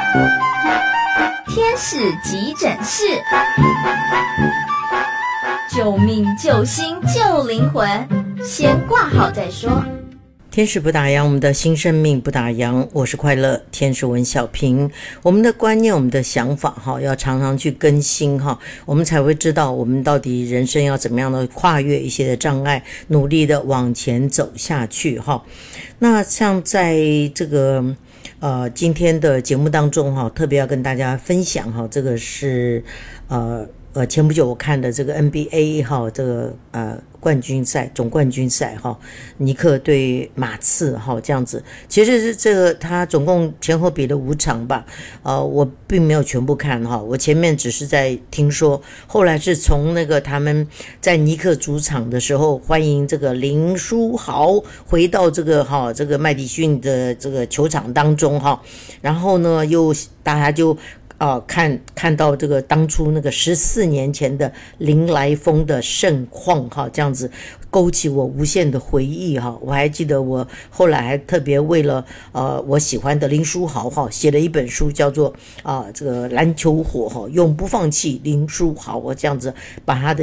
天使急诊室，救命救心救灵魂，先挂好再说。 天使不打烊，我们的新生命不打烊。我是快乐天使文小平。我们的观念，我们的想法要常常去更新我们才会知道我们到底人生要怎么样的跨越一些的障碍，努力的往前走下去那像在这个今天的节目当中特别要跟大家分享这个是前不久我看的这个 NBA 这个冠军赛总冠军赛尼克对马刺这样子。其实是这个他总共前后比了5场吧，我并没有全部看我前面只是在听说，后来是从那个他们在尼克主场的时候欢迎这个林书豪回到这个麦迪逊的这个球场当中然后呢又大家就看到这个当初那个14年前的林来疯的盛况这样子勾起我无限的回忆我还记得我后来还特别为了我喜欢的林书豪写了一本书，叫做这个篮球火永不放弃林书豪，我这样子把他的